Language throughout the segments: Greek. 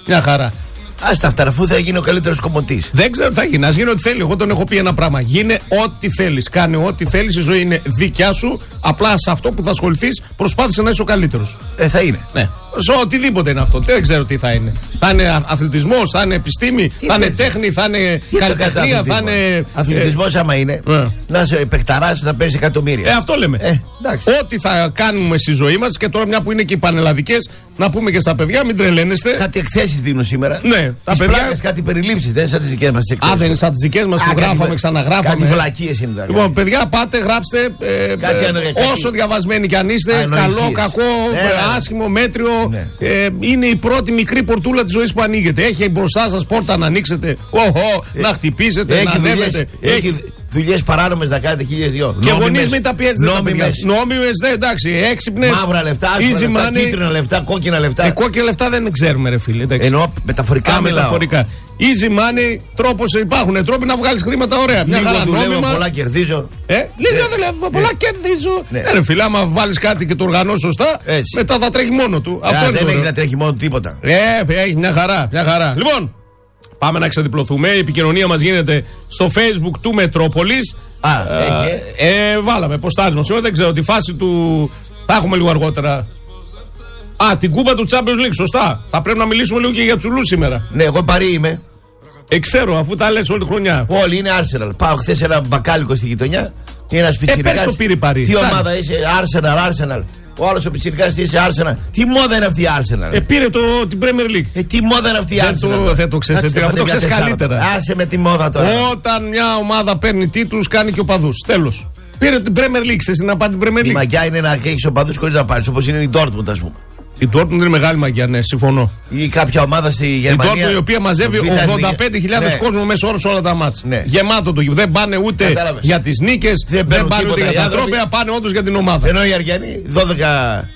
Μια χαρά. Άστα αυτά, αφού θα γίνει ο καλύτερος κομμωτής. Δεν ξέρω τι θα γίνει. Ας γίνει ό,τι θέλει. Εγώ τον έχω πει ένα πράγμα. Γίνε ό,τι θέλεις. Κάνε ό,τι θέλεις. Η ζωή είναι δικιά σου. Απλά σε αυτό που θα ασχοληθείς, προσπάθησε να είσαι ο καλύτερος. Θα είναι. Ναι. Σε οτιδήποτε είναι αυτό. Δεν ξέρω τι θα είναι. Θα είναι αθλητισμός, θα είναι επιστήμη, θα είναι τέχνη, θα είναι καλλιτεχνία, θα είναι. Αθλητισμός, άμα είναι. Να σε επεκταράς, να παίρνεις εκατομμύρια. Αυτό λέμε. Ό,τι θα κάνουμε στη ζωή μας και τώρα μια που είναι και οι πανελλαδικές, να πούμε και στα παιδιά, μην τρελαίνεστε. Κάτι εκθέσεις δίνουν σήμερα. Ναι, τα παιδιά. Κάτι περιλήψεις, δεν είναι σαν τις δικές μας εκθέσεις. Α, δεν είναι σαν τις δικές μας που γράφαμε, ξαναγράφαμε. Κάτι βλακίες είναι. Λοιπόν, παιδιά, πάτε, γράψτε. Όσο διαβασμένοι κι αν είστε, καλό, κακό, άσχημο, μέτριο. Είναι η πρώτη μικρή πορτούλα της ζωής που ανοίγεται. Έχει μπροστά σας πόρτα να ανοίξετε, να χτυπήσετε, να δεύετε. Έχει δουλειές παράνομες να κάνετε 1002. Και γονείς μην τα πιέζετε. Νόμιμες, ναι, εντάξει, έξυπνες. Μαύρα λεφτά, κίτρινα λεφτά, κόκκινα λεφτά. Κόκκινα λεφτά δεν ξέρουμε, ρε φίλε. Εννοώ μεταφορικά μιλάω. Easy money, τρόπος υπάρχουν. Τρόποι να βγάλεις χρήματα ωραία. Μια χαρά δουλεύω, πολλά κερδίζω. Λίγα δουλεύω, πολλά κερδίζω. Ναι, ρε φίλε, άμα βάλεις κάτι και το οργανώσεις σωστά, μετά θα τρέχει μόνο του. Δεν έχει να τρέχει μόνο του τίποτα. Έχει μια χαρά. Λοιπόν, πάμε να ξεδιπλωθούμε. Η επικοινωνία μας γίνεται στο Facebook του Μετρόπολης. Βάλαμε ποστάρισμα σήμερα. Δεν ξέρω τη φάση του. Θα έχουμε λίγο αργότερα. Την κούπα του Champions League, σωστά. Θα πρέπει να μιλήσουμε λίγο και για Τσουλού σήμερα. Ναι, εγώ παρή είμαι. Ξέρω, αφού τα λες όλη τη χρονιά. Όλοι είναι Arsenal. Πάω χθες ένα μπακάλικο στη γειτονιά και ένας πιτσιρικάς. Πες το πήρε Παρί. Τι ομάδα είσαι, Arsenal. Ο άλλος ο πιτσιρικάς είσαι Arsenal. Τι μόδα είναι αυτή η Arsenal. Πήρε την Premier League. Τι μόδα είναι αυτή η Arsenal. Δεν το ξέρεις, αυτό το ξέρεις καλύτερα. Άσε με τη μόδα τώρα. Όταν μια ομάδα παίρνει τίτλους, κάνει και οπαδούς. Τέλος. Πήρε την Premier League, ξέρεις να πάρει την Premier League. Η μαγιά είναι να έχεις οπαδούς χωρίς να πάρεις, όπως είναι η Dortmund, ας πούμε. Η Dortmund είναι μεγάλη μαγιά, ναι, συμφωνώ. Ή κάποια ομάδα στη Γερμανία. Η Dortmund η οποία μαζεύει 85.000 κόσμο μέσα όρο σε όλα τα μάτς. Γεμάτο το γήπεδο. Δεν πάνε ούτε για τις νίκες, δεν πάνε ούτε για τα τρόπαια, πάνε όντως για την ομάδα. Ενώ οι Αργιανοί 12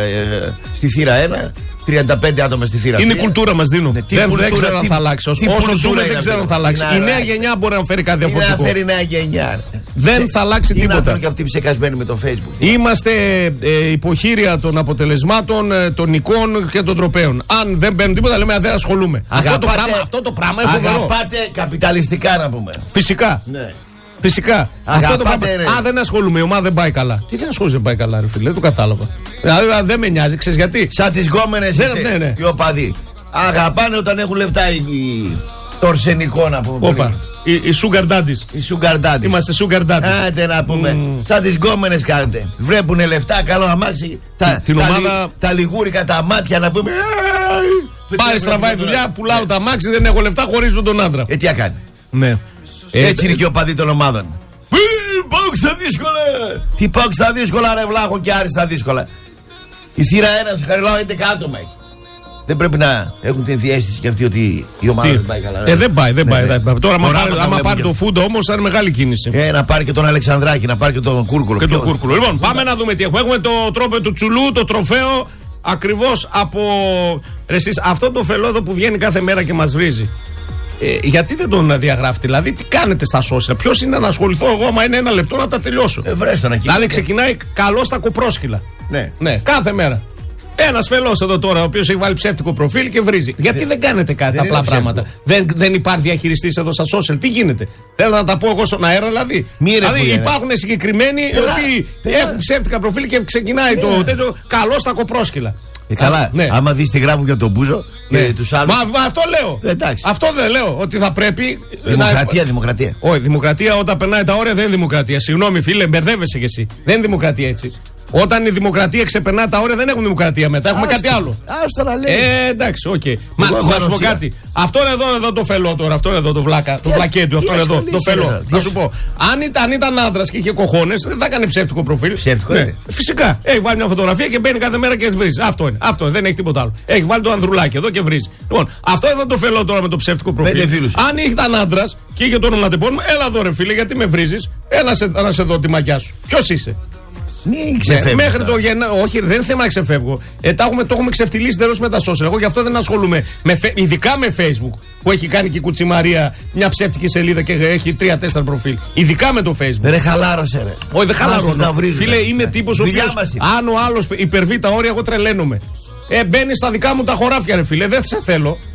στη θύρα 1. 35 άτομα στη θύρα. Είναι η κουλτούρα μας, Δίνω. Δεν ξέρω αν θα αλλάξει. Όσο ζούμε δεν ξέρω αν θα αλλάξει. Η νέα γενιά μπορεί να φέρει κάτι διαφορετικό. Τι να φέρει η νέα γενιά. Δεν θα αλλάξει τίποτα. Είναι και αυτοί ψεκασμένοι με το Facebook. Είμαστε υποχείρια των αποτελεσμάτων, των νικών και των τροπαίων. Αν δεν παίρνουν τίποτα, λέμε δεν ασχολούμαι. Αυτό το πράγμα είναι φοβερό. Αγαπάτε καπιταλιστικά να πούμε. Φυσικά. Ναι. Φυσικά. Αυτό το πράγμα. Δεν ασχολούμαι, η ομάδα δεν πάει καλά. Τι δεν ασχολούμαι, δεν πάει καλά, ρε φίλε, δεν το κατάλαβα. Δηλαδή δεν με νοιάζει, ξέρεις γιατί. Σαν τις γκόμενες οι οπαδοί. Αγαπάνε όταν έχουν λεφτά το αρσενικό να πούμε. Όπα. Οι sugar daddies. Οι sugar daddies. Είμαστε sugar daddies. Άντε να πούμε. Σαν τις γκόμενες κάνετε. Βλέπουνε λεφτά, καλό αμάξι. Τα λιγούρικα, τα μάτια να πούμε. Πάει στραβάει δουλειά, πουλάω τα αμάξι, δεν έχω λεφτά, χωρίζω τον άντρα. Τι έκανε. Ναι. Έτσι είναι και ο παδί των ομάδων. Πάω στα δύσκολα. Τι πάω στα δύσκολα, ρε βλάχο και άριστα δύσκολα. Η θύρα 1 στο Χαριλάου 11 άτομα έχει. Δεν πρέπει να έχουν την διαίσθηση και αυτή ότι η ομάδα δεν πάει καλά. Δεν πάει. Τώρα, άμα πάρει το Φούντο όμως, θα είναι μεγάλη κίνηση. Να πάρει και τον Αλεξανδράκη, να πάρει και τον Κούρκουλο. Λοιπόν, πάμε να δούμε τι έχουμε. Έχουμε το τρόπο του Τσουλού, το τροφαίο ακριβώς από. Εσείς, αυτό το φελόδο που βγαίνει κάθε μέρα και μας βρίζει. Γιατί δεν τον διαγράφετε, δηλαδή τι κάνετε στα social, ποιος είναι να ασχοληθώ εγώ, άμα είναι ένα λεπτό να τα τελειώσω. Δηλαδή ξεκινάει καλό στα κοπρόσκυλα. Ναι, κάθε μέρα. Ένας φελός εδώ τώρα, ο οποίος έχει βάλει ψεύτικο προφίλ και βρίζει. Γιατί δεν κάνετε κάτι απλά πράγματα. Δεν υπάρχει διαχειριστής εδώ στα social, τι γίνεται. Θέλω να τα πω εγώ στον αέρα, δηλαδή. Δηλαδή υπάρχουν συγκεκριμένοι οι οποίοι έχουν ψεύτικα προφίλ και ξεκινάει το τέτοιο καλό στα κοπρόσκυλα. Καλά, άμα δεις τι γράφουν για τον Μπούζο και τους άλλους. Μα αυτό λέω. Αυτό δεν λέω. Ότι θα πρέπει. Δημοκρατία. Όχι, δημοκρατία όταν περνάει τα όρια δεν είναι δημοκρατία. Συγγνώμη, φίλε, μπερδεύεσαι κι εσύ. Δεν είναι δημοκρατία έτσι. Όταν η δημοκρατία ξεπερνά τα όρια δεν έχουμε δημοκρατία μετά. Έχουμε κάτι άλλο. Άστο να λέει. Εντάξει, οκ. Μα να σου πω κάτι. Αυτό εδώ το φελό τώρα. Αυτό εδώ το βλάκα. Το βλακέντου. Αυτό εδώ το φελό. Θα σου πω. Αν ήταν άντρας και είχε κοχώνες, δεν θα έκανε ψεύτικο προφίλ. Ψεύτικο είναι. Φυσικά. Έχει βάλει μια φωτογραφία και μπαίνει κάθε μέρα και βρίζει. Αυτό είναι. Αυτό δεν έχει τίποτα άλλο. Έχει βάλει το ανδρουλάκι εδώ και βρίζει. Λοιπόν, αυτό εδώ το φελό τώρα με το ψεύτικο προφίλ. Αν ήταν άντρας και είχε το όνομα τεπών, έλα εδώ ρε φίλε, γιατί με βρίζει. Έλα σε εδώ τη μαγιά σου. Ποιο είσαι. Μέχρι το όχι, δεν είναι θέμα να ξεφεύγω. Το έχουμε ξεφτυλίσει τελώς με τα social. Εγώ γι' αυτό δεν ασχολούμαι. Ειδικά με Facebook που έχει κάνει και η Κουτσιμαρία μια ψεύτικη σελίδα και έχει 3-4 προφίλ. Ειδικά με το Facebook. Ρε χαλάρωσε, ρε. Όχι, δεν χαλαρώνω. Φίλε, είμαι τύπος ο οποίος αν ο άλλος υπερβεί τα όρια, εγώ τρελαίνομαι. Μπαίνει στα δικά μου τα χωράφια, ρε φίλε. Δεν σε θέλω.